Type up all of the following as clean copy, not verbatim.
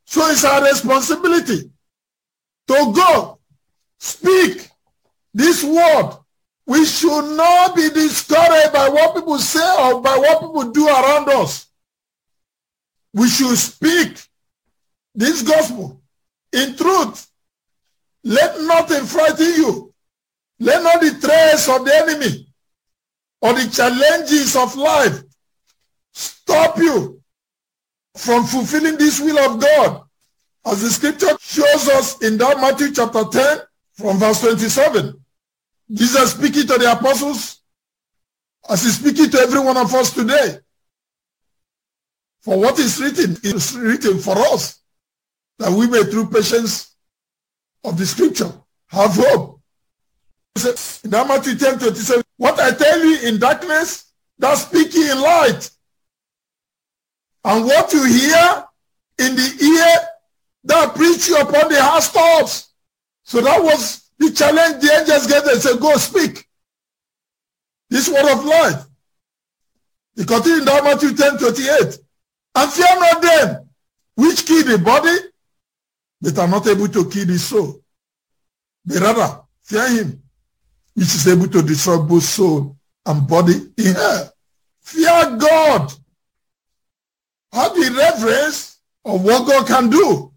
So it's our responsibility to go speak this word. We should not be discouraged by what people say or by what people do around us. We should speak this gospel in truth. Let nothing frighten you. Let not the threats of the enemy or the challenges of life stop you from fulfilling this will of God. As the scripture shows us in that Matthew chapter 10 from verse 27. Jesus speaking to the apostles as he's speaking to every one of us today. For what is written for us, that we may through patience of the scripture have hope. In that Matthew 10:27, what I tell you in darkness, that speak ye in light. And what you hear in the ear, that preach you upon the housetops. So that was the challenge the angels gave. They said, go speak this word of life. He continued in that Matthew 10:28. And fear not them which kill the body, but are not able to kill the soul. But rather, fear him which is able to destroy both soul and body in hell. Fear God. Have the reverence of what God can do.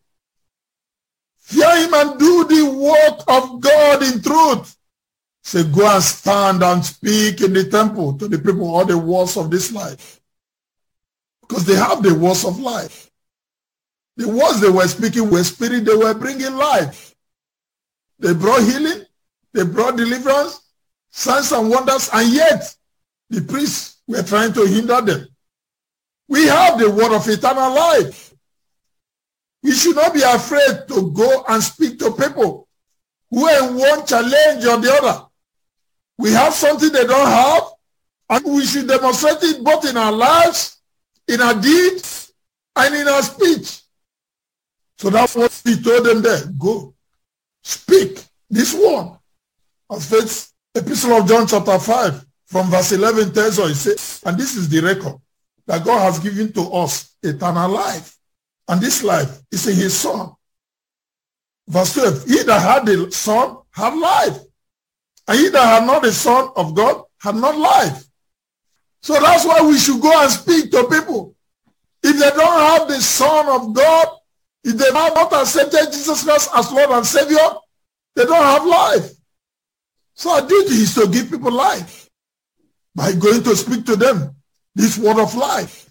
Fear him and do the work of God in truth. Say, go and stand and speak in the temple to the people all the words of this life. Because they have the words of life. The words they were speaking were spirit, they were bringing life. They brought healing, they brought deliverance, signs and wonders, and yet the priests were trying to hinder them. We have the word of eternal life. We should not be afraid to go and speak to people who are in one challenge or the other. We have something they don't have, and we should demonstrate it both in our lives, in our deeds, and in our speech. So that's what he told them there. Go, speak this word. As first epistle of John chapter 5 from verse 11 tells us, it says, and this is the record, that God has given to us eternal life. And this life is in his Son. Verse 12, he that had the Son had life. And he that had not the Son of God had not life. So that's why we should go and speak to people. If they don't have the Son of God, if they have not accepted Jesus Christ as Lord and Savior, they don't have life. So our duty is to give people life by going to speak to them this word of life.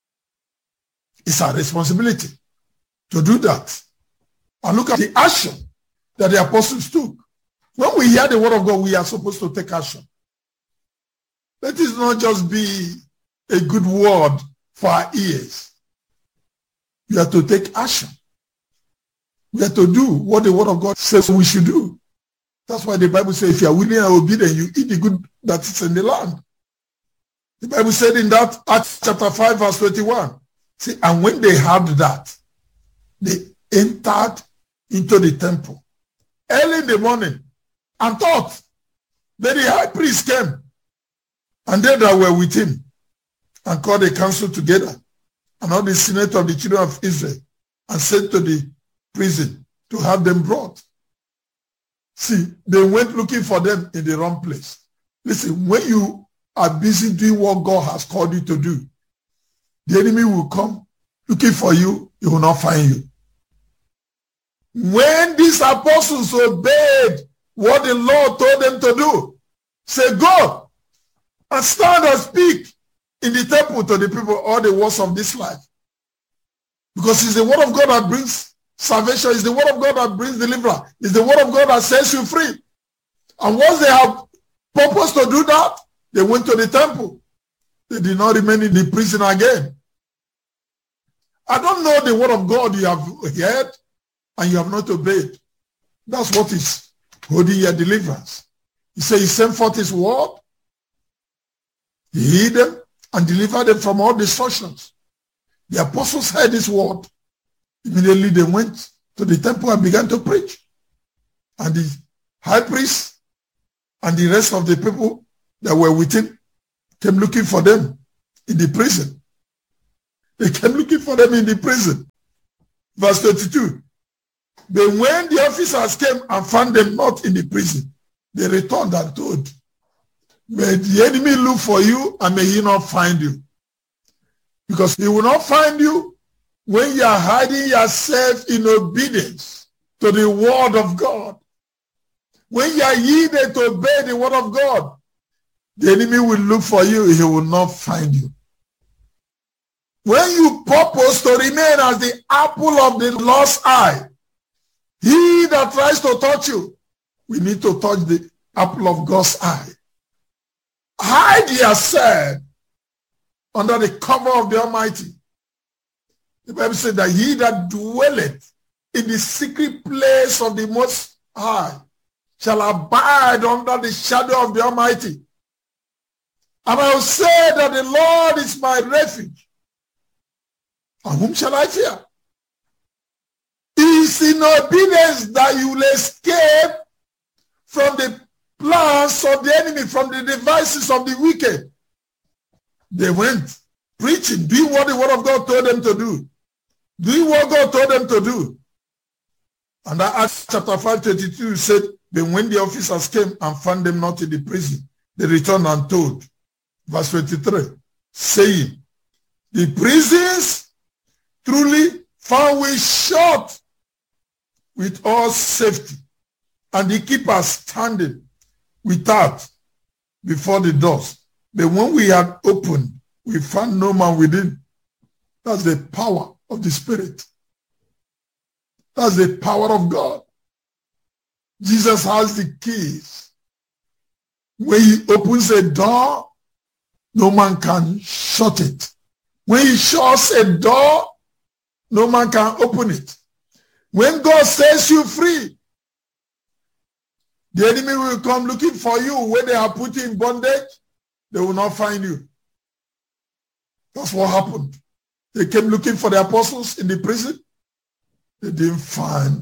It's our responsibility to do that. And look at the action that the apostles took. When we hear the word of God, we are supposed to take action. Let it not just be a good word for our ears. We have to take action. We have to do what the word of God says we should do. That's why the Bible says, if you are willing and obedient, you eat the good that is in the land. The Bible said in that Acts chapter 5 verse 21, see, and when they heard that, they entered into the temple early in the morning and thought that the high priest came, and they that were with him, and called a council together, and all the senate of the children of Israel, and sent to the prison to have them brought. See, they went looking for them in the wrong place. Listen, when you are busy doing what God has called you to do, the enemy will come looking for you, he will not find you. When these apostles obeyed what the Lord told them to do, say, go and stand and speak in the temple to the people all the words of this life. Because it's the word of God that brings salvation. It's the word of God that brings deliverance. It's the word of God that sets you free. And once they have purpose to do that, they went to the temple. They did not remain in the prison again. I don't know the word of God you have heard and you have not obeyed. That's what is holding your deliverance. He said he sent forth his word. He healed them and delivered them from all destructions. The apostles heard this word. Immediately they went to the temple and began to preach. And the high priest and the rest of the people that were with him came looking for them in the prison. They came looking for them in the prison. Verse 22. But when the officers came and found them not in the prison, they returned and told, may the enemy look for you and may he not find you. Because he will not find you when you are hiding yourself in obedience to the word of God. When you are yielded to obey the word of God, the enemy will look for you, he will not find you. When you purpose to remain as the apple of the Lord's eye, he that tries to touch you, we need to touch the apple of God's eye. Hide yourself under the cover of the Almighty. The Bible said that he that dwelleth in the secret place of the Most High shall abide under the shadow of the Almighty. And I will say that the Lord is my refuge. And whom shall I fear? It is in obedience that you will escape from the plans of the enemy, from the devices of the wicked. They went preaching, doing what the word of God told them to do. Doing what God told them to do. And Acts chapter 5:22 said, but when the officers came and found them not in the prison, they returned and told. Verse 23, saying, the prisons truly found we shut with all safety, and the keepers standing without before the doors. But when we had opened, we found no man within. That's the power of the Spirit. That's the power of God. Jesus has the keys. When he opens a door, no man can shut it. When he shuts a door, no man can open it. When God sets you free, the enemy will come looking for you. When they are put in bondage, they will not find you. That's what happened. They came looking for the apostles in the prison. They didn't find.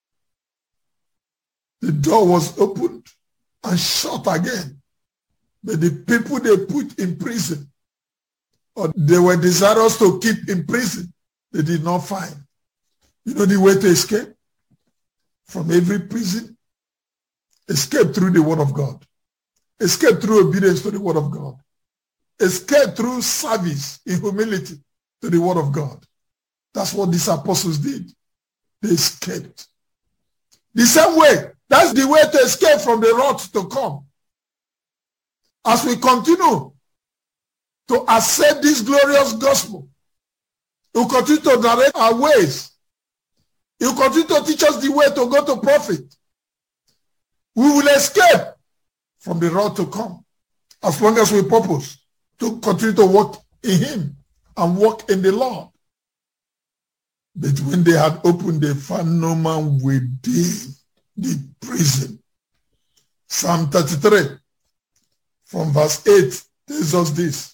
The door was opened and shut again. But the people they put in prison, or they were desirous to keep in prison, they did not find. You know the way to escape from every prison? Escape through the word of God. Escape through obedience to the word of God. Escape through service in humility to the word of God. That's what these apostles did. They escaped. The same way, that's the way to escape from the wrath to come. As we continue to accept this glorious gospel, He will continue to direct our ways. He will continue to teach us the way to go to profit. We will escape from the wrath to come as long as we purpose to continue to walk in Him and walk in the Lord. But when they had opened, they found no man within the prison. Psalm 33 from verse 8 tells us this.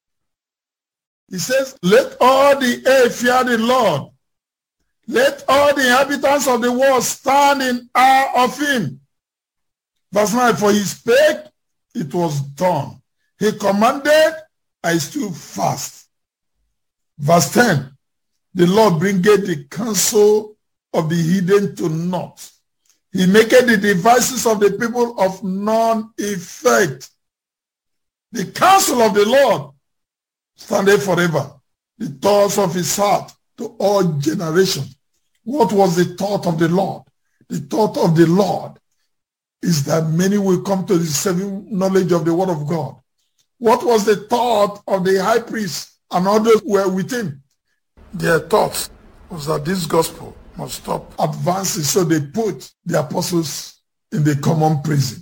He says, let all the earth fear the Lord. Let all the inhabitants of the world stand in awe of Him. Verse 9, for He spake, it was done. He commanded, I stood fast. Verse 10, the Lord bringeth the counsel of the hidden to naught. He maketh the devices of the people of none effect. The counsel of the Lord standeth forever. The thoughts of His heart to all generations. What was the thought of the Lord? The thought of the Lord is that many will come to the saving knowledge of the word of God. What was the thought of the high priest and others who were with him? Their thoughts was that this gospel must stop advancing, so they put the apostles in the common prison.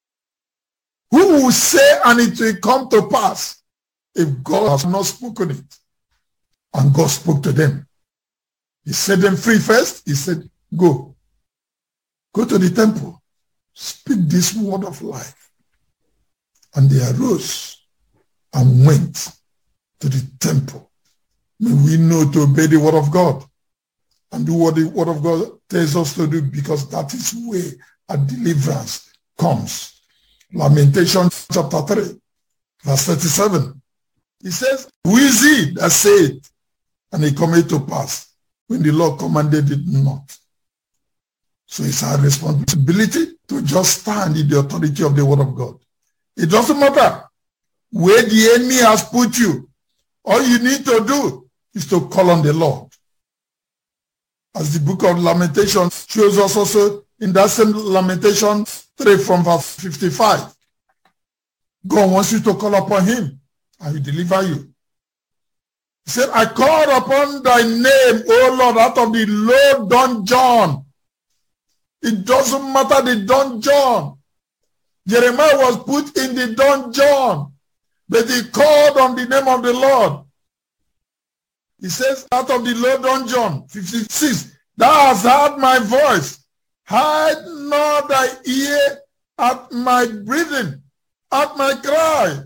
Who will say and it will come to pass if God has not spoken it? And God spoke to them. He set them free first. He said, go to the temple, speak this word of life. And they arose and went to the temple. May we know to obey the word of God and do what the word of God tells us to do, because that is where a deliverance comes. Lamentation chapter 3, verse 37. He says, who is he that said, and it cometh to pass? when the Lord commanded it not. So it's our responsibility to just stand in the authority of the word of God. It doesn't matter where the enemy has put you. All you need to do is to call on the Lord. As the book of Lamentations shows us also in that same Lamentations 3 from verse 55. God wants you to call upon him and he will deliver you. He said, I called upon thy name, O Lord, out of the low dungeon. It doesn't matter the dungeon. Jeremiah was put in the dungeon, but he called on the name of the Lord. He says, out of the low dungeon, 56, thou hast heard my voice. Hide not thy ear at my breathing, at my cry.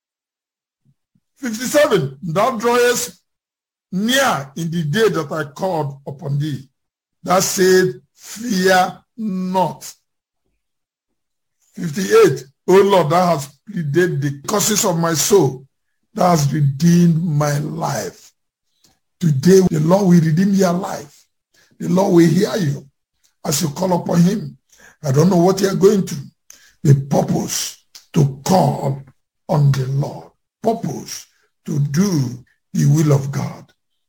57, thou drawest near in the day that I called upon thee. Thou said, fear not. 58, O Lord, thou hast pleaded the causes of my soul. Thou hast redeemed my life. Today, the Lord will redeem your life. The Lord will hear you as you call upon him. I don't know what you are going through. The purpose to call on the Lord. Purpose to do the will of God.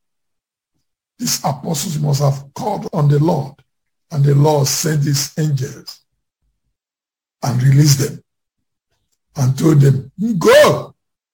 These apostles must have called on the Lord, and the Lord sent his angels and released them and told them, go,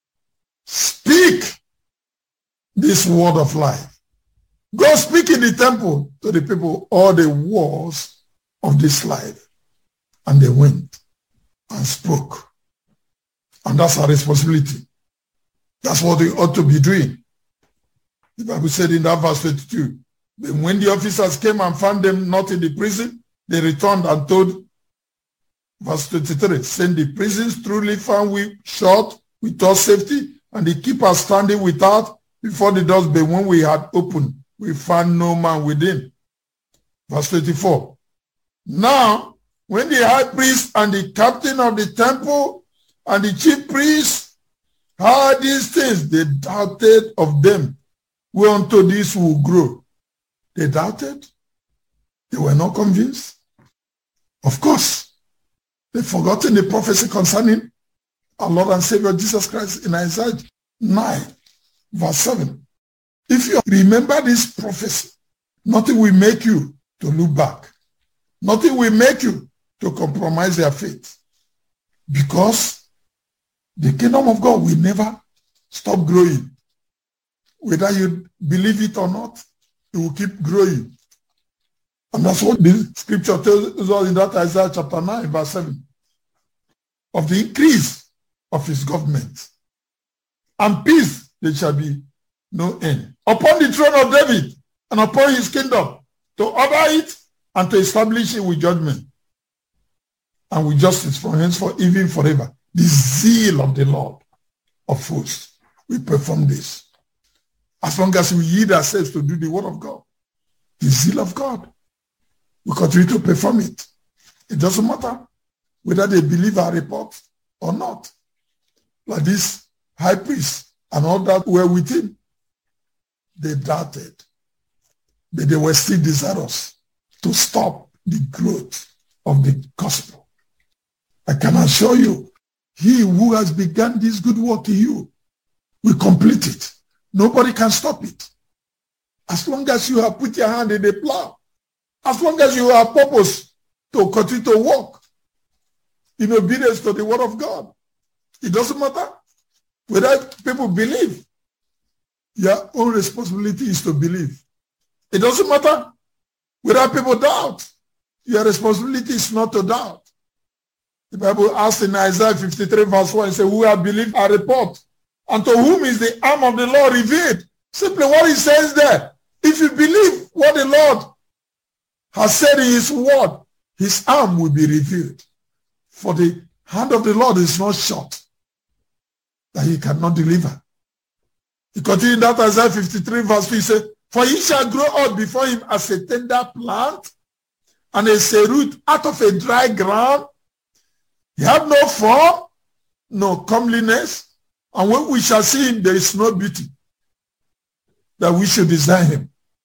speak this word of life. Go speak in the temple to the people all the words of this life. And they went and spoke. And that's our responsibility. That's what we ought to be doing. The Bible said in that verse 22, when the officers came and found them not in the prison, they returned and told, verse 23, saying the prisons truly found we shut without safety, and the keepers standing without before the doors, but when we had opened, we found no man within. Verse 24, now, when the high priest and the captain of the temple and the chief priests heard these things, they doubted of them whereunto this will grow. They doubted. They were not convinced. Of course, they've forgotten the prophecy concerning our Lord and Savior Jesus Christ in Isaiah 9, verse 7. If you remember this prophecy, nothing will make you to look back. Nothing will make you to compromise their faith. Because the kingdom of God will never stop growing. Whether you believe it or not, it will keep growing. And that's what the scripture tells us in that Isaiah chapter 9, verse 7. Of the increase of his government. And peace there shall be no end. Upon the throne of David and upon his kingdom, to order it and to establish it with judgment and with justice from henceforth, even forever. The zeal of the Lord of hosts will perform this. As long as we yield ourselves to do the word of God, the zeal of God will continue to perform it. It doesn't matter whether they believe our report or not. Like this high priest and all that were with him, they doubted, but they were still desirous to stop the growth of the gospel. I can assure you, he who has begun this good work in you will complete it. Nobody can stop it. As long as you have put your hand in the plow, as long as you have purpose to continue to walk in obedience to the word of God, it doesn't matter whether people believe. Your own responsibility is to believe. It doesn't matter whether people doubt. Your responsibility is not to doubt. The Bible asks in Isaiah 53 verse 1, it says, who have believed our report? And to whom is the arm of the Lord revealed? Simply what he says there. If you believe what the Lord has said in his word, his arm will be revealed. For the hand of the Lord is not short, that he cannot deliver. He continued that Isaiah 53 verse 2, he said, for he shall grow up before him as a tender plant, and as a root out of a dry ground. He have no form, no comeliness, and when we shall see him, there is no beauty that we should desire him.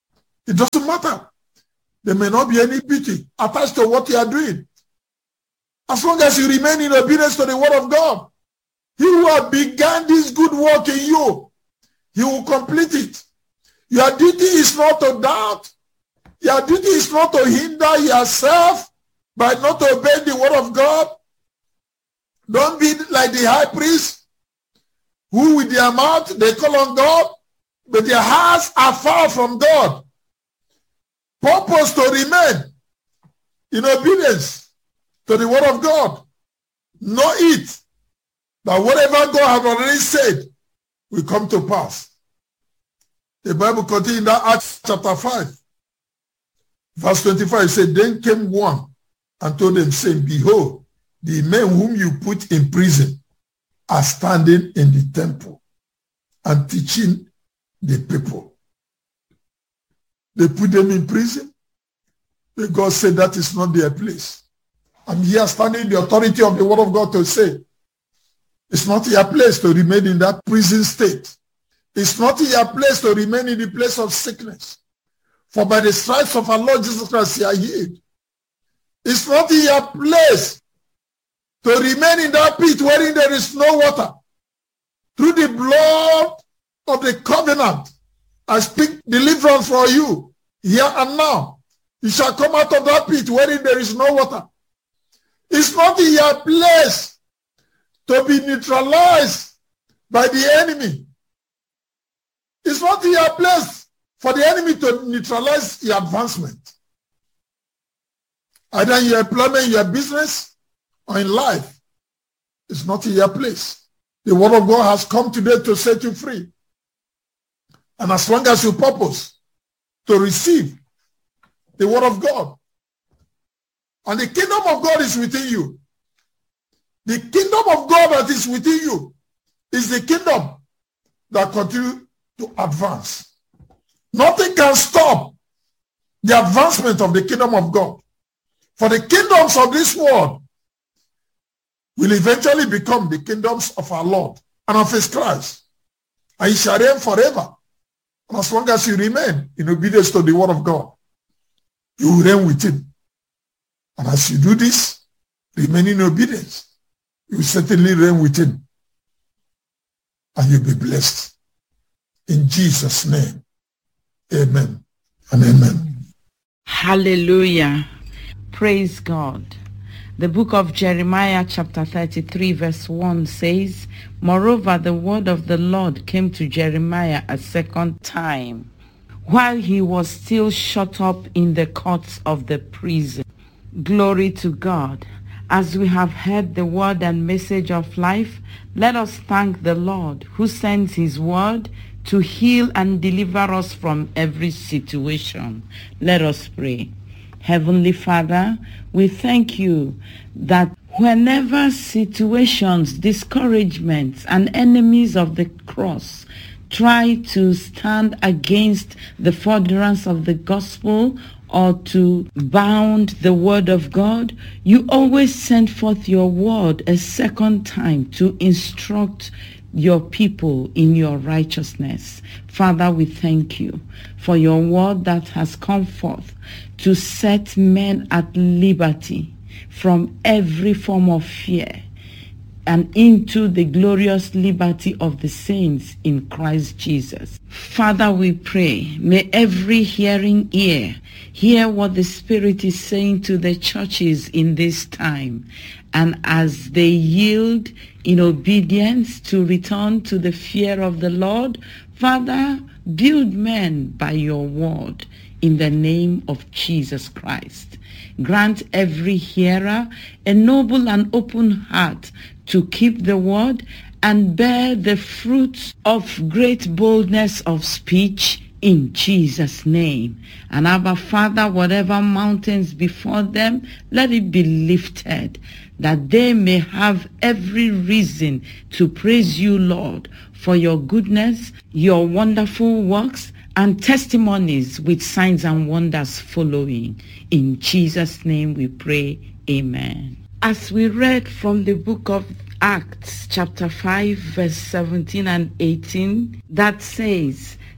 It doesn't matter. There may not be any beauty attached to what you are doing. As long as you remain in obedience to the word of God, he who has begun this good work in you, he will complete it. Your duty is not to doubt. Your duty is not to hinder yourself by not obeying the word of God. Don't be like the high priest, who with their mouth they call on God, but their hearts are far from God. Purpose to remain in obedience to the word of God. Know it, that whatever God has already said will come to pass. The Bible continues in that Acts chapter 5, verse 25, it said, then came one and told them, saying, behold, the men whom you put in prison are standing in the temple and teaching the people. They put them in prison. But God said that is not their place. I'm here standing in the authority of the word of God to say, it's not your place to remain in that prison state. It's not your place to remain in the place of sickness. For by the stripes of our Lord Jesus Christ, you are healed. It's not your place to remain in that pit wherein there is no water. Through the blood of the covenant, I speak deliverance for you here and now. You shall come out of that pit wherein there is no water. It's not in your place to be neutralized by the enemy. It's not in your place for the enemy to neutralize your advancement. Either in your employment, your business, or in life. It's not in your place. The word of God has come today to set you free. And as long as you purpose to receive the word of God, and the kingdom of God is within you. The kingdom of God that is within you is the kingdom that continues to advance. Nothing can stop the advancement of the kingdom of God. For the kingdoms of this world will eventually become the kingdoms of our Lord and of his Christ. And he shall reign forever. And as long as you remain in obedience to the word of God, you will reign with him. And as you do this, remain in obedience, you will certainly reign with him. And you'll be blessed. In Jesus' name, amen and amen. Hallelujah. Praise God. The book of Jeremiah chapter 33 verse 1 says, moreover, the word of the Lord came to Jeremiah a second time, while he was still shut up in the courts of the prison. Glory to God. As we have heard the word and message of life, let us thank the Lord who sends his word to heal and deliver us from every situation. Let us pray. Heavenly Father, we thank you that whenever situations, discouragements, and enemies of the cross try to stand against the furtherance of the gospel or to bound the word of God, you always send forth your word a second time to instruct your people in your righteousness. Father, we thank you for your word that has come forth to set men at liberty from every form of fear and into the glorious liberty of the saints in Christ Jesus. Father, we pray, may every hearing ear hear what the Spirit is saying to the churches in this time, and as they yield in obedience to return to the fear of the Lord, Father, build men by your word in the name of Jesus Christ. Grant every hearer a noble and open heart to keep the word and bear the fruits of great boldness of speech in Jesus' name. And Abba, Father, whatever mountains before them, let it be lifted, that they may have every reason to praise you, Lord, for your goodness, your wonderful works, and testimonies with signs and wonders following. In Jesus' name we pray, amen. As we read from the book of Acts chapter 5 verse 17 and 18, that says,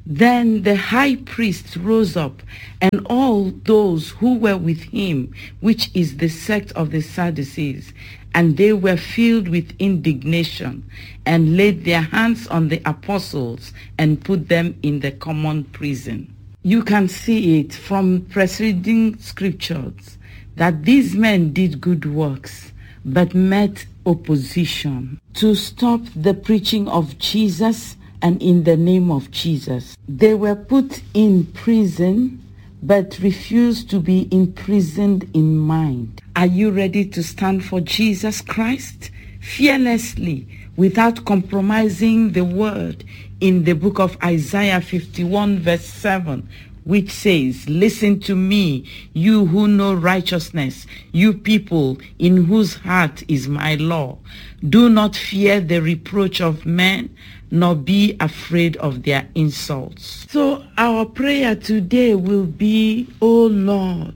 Then the high priest rose up, and all those who were with him, which is the sect of the Sadducees, and they were filled with indignation, and laid their hands on the apostles, and put them in the common prison. You can see it from preceding scriptures that these men did good works, but met opposition to stop the preaching of Jesus and in the name of Jesus. They were put in prison, but refused to be imprisoned in mind. Are you ready to stand for Jesus Christ? Fearlessly, without compromising the word in the book of Isaiah 51 verse 7, which says, "Listen to me, you who know righteousness, you people in whose heart is my law. Do not fear the reproach of men, nor be afraid of their insults." So our prayer today will be, "O Lord,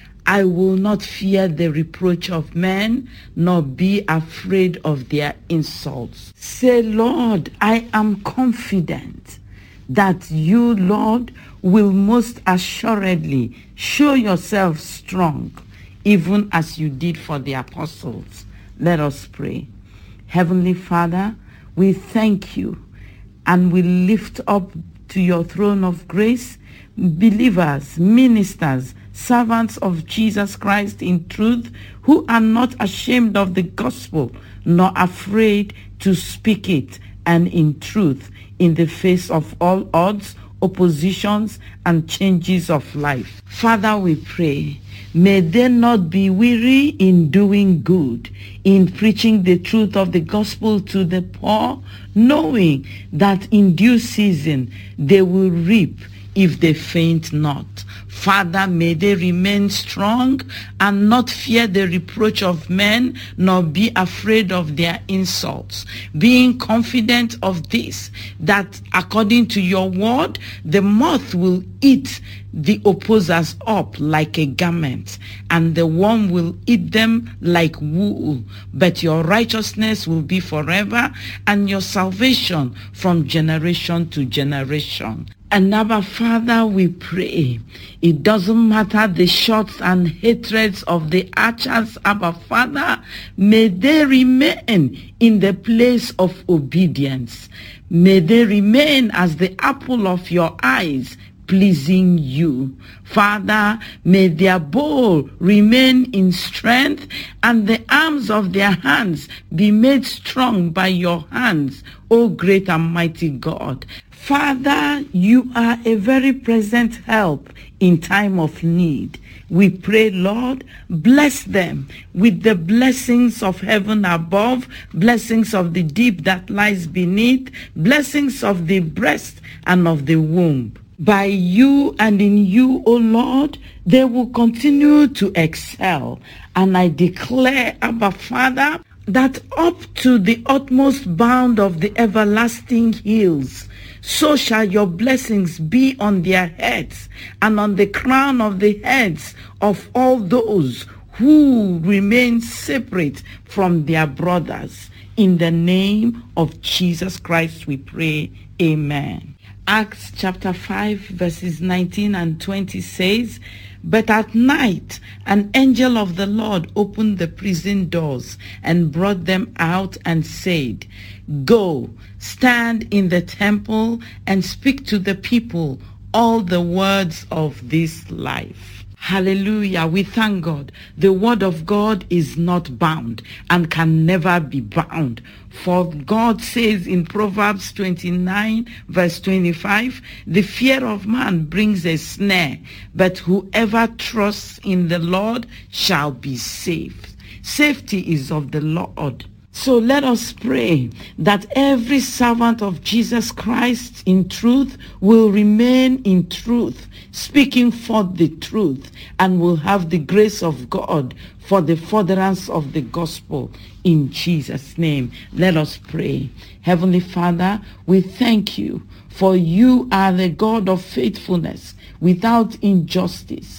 I will not fear the reproach of men, nor be afraid of their insults." Say, "Lord, I am confident that you, Lord, will most assuredly show yourself strong, even as you did for the apostles." Let us pray. Heavenly Father, we thank you and we lift up to your throne of grace believers, ministers, servants of Jesus Christ in truth, who are not ashamed of the gospel, nor afraid to speak it, and in truth, in the face of all odds, oppositions, and changes of life. Father, we pray, may they not be weary in doing good, in preaching the truth of the gospel to the poor, knowing that in due season they will reap if they faint not. Father, may they remain strong and not fear the reproach of men, nor be afraid of their insults, being confident of this, that according to your word, the moth will eat the opposers up like a garment, and the worm will eat them like wool. But your righteousness will be forever, and your salvation from generation to generation. And Abba Father, we pray, it doesn't matter the shots and hatreds of the archers, Abba Father, may they remain in the place of obedience. May they remain as the apple of your eyes, pleasing you. Father, may their bow remain in strength, and the arms of their hands be made strong by your hands, O great and mighty God. Father, you are a very present help in time of need. We pray, Lord, bless them with the blessings of heaven above, blessings of the deep that lies beneath, blessings of the breast and of the womb. By you and in you, O Lord, they will continue to excel. And I declare, Abba Father, that up to the utmost bound of the everlasting hills, so shall your blessings be on their heads and on the crown of the heads of all those who remain separate from their brothers. In the name of Jesus Christ we pray. Amen. Acts chapter 5 verses 19 and 20 says, "But at night an angel of the Lord opened the prison doors and brought them out and said, 'Go, stand in the temple and speak to the people all the words of this life.'" Hallelujah. We thank God. The word of God is not bound and can never be bound. For God says in Proverbs 29 verse 25, "The fear of man brings a snare, but whoever trusts in the Lord shall be safe." Safety is of the Lord. So let us pray that every servant of Jesus Christ in truth will remain in truth, speaking forth the truth, and will have the grace of God for the furtherance of the gospel. In Jesus' name, let us pray. Heavenly Father, we thank you, for you are the God of faithfulness, without injustice.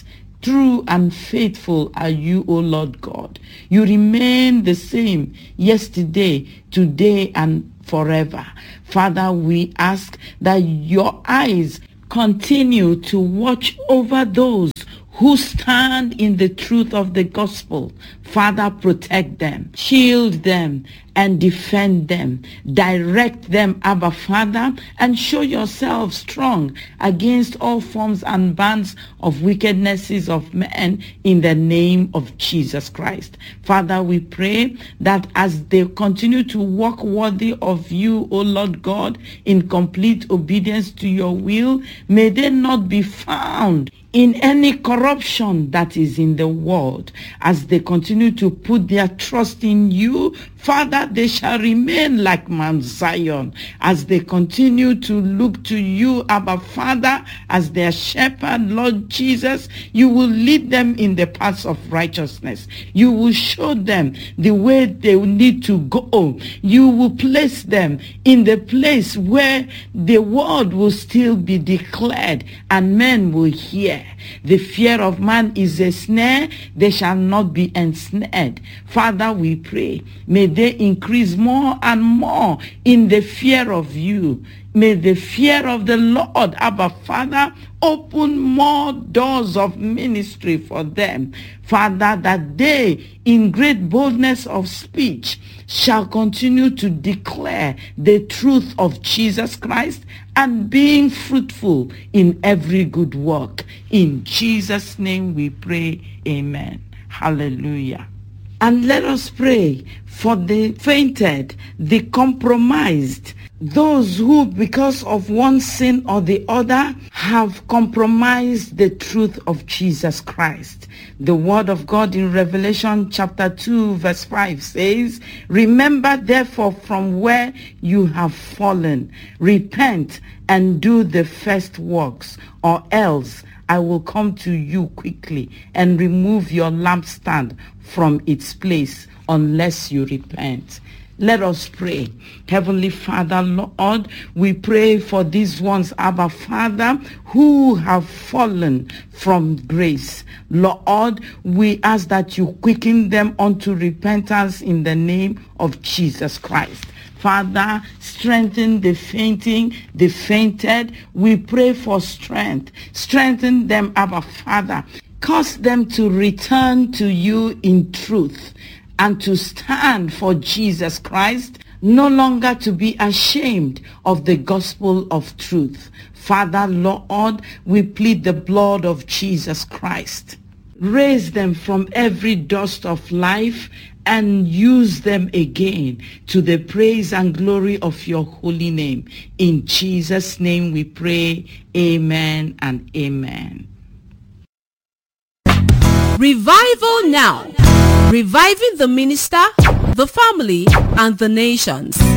True and faithful are you, O Lord God. You remain the same yesterday, today, and forever. Father, we ask that your eyes continue to watch over those who stand in the truth of the gospel. Father, protect them, shield them, and defend them. Direct them, Abba Father, and show yourself strong against all forms and bands of wickednesses of men in the name of Jesus Christ. Father, we pray that as they continue to walk worthy of you, O Lord God, in complete obedience to your will, may they not be found in any corruption that is in the world. As they continue to put their trust in you, Father, they shall remain like Mount Zion. As they continue to look to you, Abba Father, as their shepherd, Lord Jesus, you will lead them in the paths of righteousness. You will show them the way they need to go. You will place them in the place where the word will still be declared and men will hear. The fear of man is a snare, they shall not be ensnared. Father, we pray, may they increase more and more in the fear of you. May the fear of the Lord, Abba Father, open more doors of ministry for them. Father, that they, in great boldness of speech, shall continue to declare the truth of Jesus Christ and being fruitful in every good work. In Jesus' name we pray, amen. Hallelujah. And let us pray for the fainted, the compromised, those who, because of one sin or the other, have compromised the truth of Jesus Christ. The word of God in Revelation chapter 2 verse 5 says, "Remember therefore from where you have fallen, repent and do the first works, or else I will come to you quickly and remove your lampstand from its place unless you repent." Let us pray. Heavenly Father, Lord, we pray for these ones, Abba Father, who have fallen from grace. Lord, we ask that you quicken them unto repentance in the name of Jesus Christ. Father, strengthen the fainting, the fainted. We pray for strength. Strengthen them, Abba Father. Cause them to return to you in truth and to stand for Jesus Christ, no longer to be ashamed of the gospel of truth. Father, Lord, we plead the blood of Jesus Christ. Raise them from every dust of life and use them again to the praise and glory of your holy name. In Jesus' name we pray, amen and amen. Revival now. Reviving the minister, the family, and the nations.